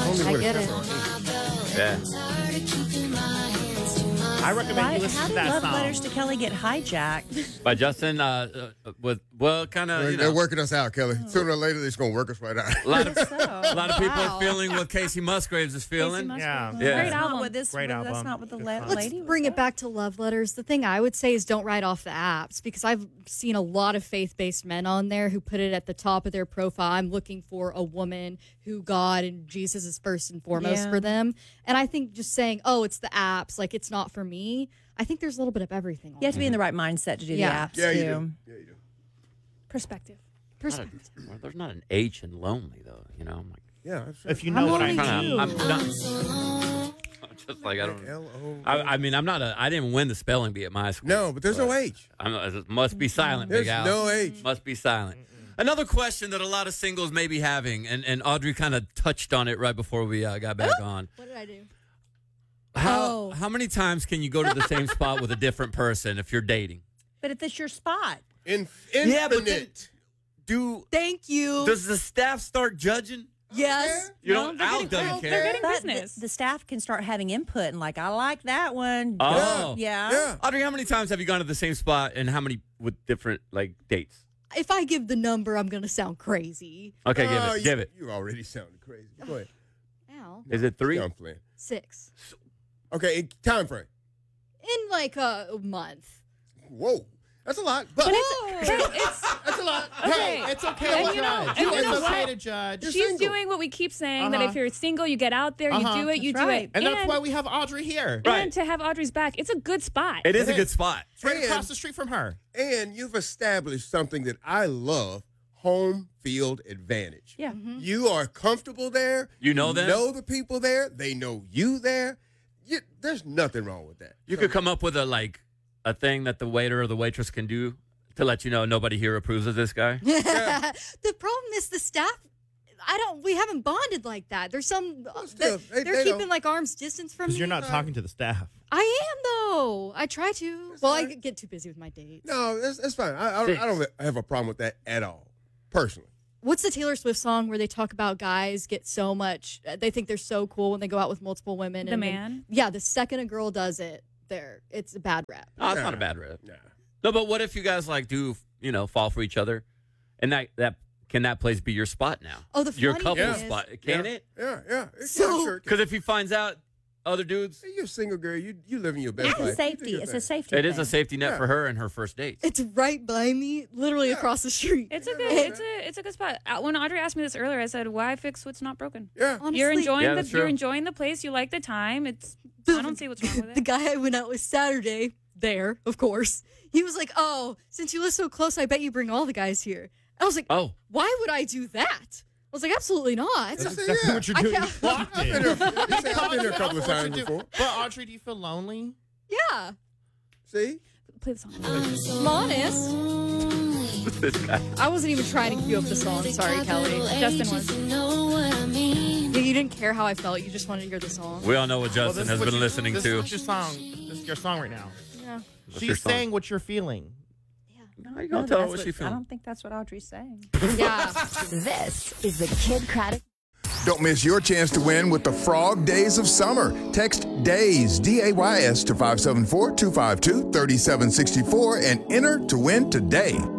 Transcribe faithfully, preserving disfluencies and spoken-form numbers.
Only I with a get it. camera on. Yeah. I recommend Why, you listen how to did that Love song. Letters to Kelly get hijacked? By Justin, uh, uh, with, well, kind of, They're, you they're know. working us out, Kelly. Sooner or later, they're going to work us right out. A lot of, So, a lot of people wow. are feeling what Casey Musgraves is feeling. Yeah. Yeah. Great That's album. not what this- Great that's album. not what the Good la- song. Let's lady was bring it saying. back to love letters. The thing I would say is don't write off the apps because I've seen a lot of faith-based men on there who put it at the top of their profile. I'm looking for a woman who God and Jesus is first and foremost Yeah. for them. And I think just saying, oh, it's the apps, like it's not for me. I think there's a little bit of everything on You have to be there. in the right mindset to do Yeah. the apps Yeah, too. you do. Yeah, you do. Perspective. Not a- well, there's not an H in lonely, though. You know, I'm like, Yeah. That's If you I'm know what I only do. I'm, I'm not. I'm just like, I don't. L O. I, I mean, I'm not a. I didn't win the spelling bee at my school. No, but there's no H. I'm not, it must be silent, There's Big Al. no H. Must be silent. Another question that a lot of singles may be having, and, and Audrey kind of touched on it right before we uh, got back on. What did I do? How Oh. how many times can you go to the same spot with a different person if you're dating? But if it's your spot, In, Yeah, but then- infinite. Do Thank you. does the staff start judging? yes. You No, don't. they're Al getting- doesn't well, care. they're getting but business. the, the staff can start having input and like, I like that one. Oh. yeah. Yeah. Audrey, how many times have you gone to the same spot, and how many with different like dates? If I give the number, I'm going to sound crazy. Okay, give Oh, it. you, Give it. You already sounded crazy. Go ahead. Ow. Is it three? Yeah, I'm playing. Six. Okay, time frame. In like a month. Whoa. That's a lot. But, But it's, but it's that's a lot. okay. It's okay And to you know- judge. and you it's know okay what? to judge. You're She's single. doing what we keep saying that Uh-huh. if you're single, you get out there, Uh-huh. you do it, you That's do right. it. And that's why we have Audrey here. Right. And to have Audrey's back, it's a good spot. It is It a good is. spot. It's right And- across the street from her. And you've established something that I love, home field advantage. Yeah. You are comfortable there. You know them? know the people there. They know you there. You, there's nothing wrong with that. You could come up with a like a thing that the waiter or the waitress can do to let you know nobody here approves of this guy. The problem is the staff. I don't. We haven't bonded like that. There's some. still, that- they- they're they keeping don't. like arm's distance from me. Because you're not talking to the staff. I am though. I try to. well, I fine. get too busy with my dates. No, that's, that's fine. I, I, don't, I don't have a problem with that at all, personally. What's the Taylor Swift song where they talk about guys get so much? uh, They think they're so cool when they go out with multiple women. The and then- Man? yeah, the second a girl does it, there it's a bad rap. Oh, it's not a bad rip. Nah. No, but what if you guys like do you know fall for each other, and that that can that place be your spot now? Oh, the your funny couple thing is- spot, can yeah. it? Yeah, yeah. It, So- yeah, sure. it can. Because if he finds out other dudes, Hey, you're a single girl. You you living your best It's life. a You do safety. your It's thing. a safety. it is a thing. safety net Yeah. for her and her first dates. It's right by me, literally across the street. It's a good. It's a. It's a good spot. Uh, When Audrey asked me this earlier, I said, "Why fix what's not broken?" Yeah. Honestly, You're enjoying Yeah, the. that's You're true. enjoying the place. You like the time. It's. The- I don't see what's wrong with The it. guy I went out with Saturday, there, of course, he was like, "Oh, since you live so close, I bet you bring all the guys here." I was like, Oh, "Why would I do that?" I was like, "Absolutely not." That's Exactly yeah. what you're I doing. You can't- blocked I've been it. there, you say, I've been there a couple of What you times do. before. But Audrey, do you feel lonely? Yeah, See? Play the song. I'm honest. this guy. I wasn't even trying to cue up the song. Sorry, Kelly. Justin was. Yeah, you didn't care how I felt. You just wanted to hear the song. We all know what Well, Justin this has is what been you- listening this to. Is your song. This is your song right now. Yeah. What's your She's song? saying what you're feeling. No, you No, gonna tell her that's what what- she I feeling. don't think that's what Audrey's saying. Yeah. This is the Kid Craddock. Don't miss your chance to win with the Frog Days of Summer. Text DAYS, D A Y S, to five seven four, two five two, three seven six four and enter to win today.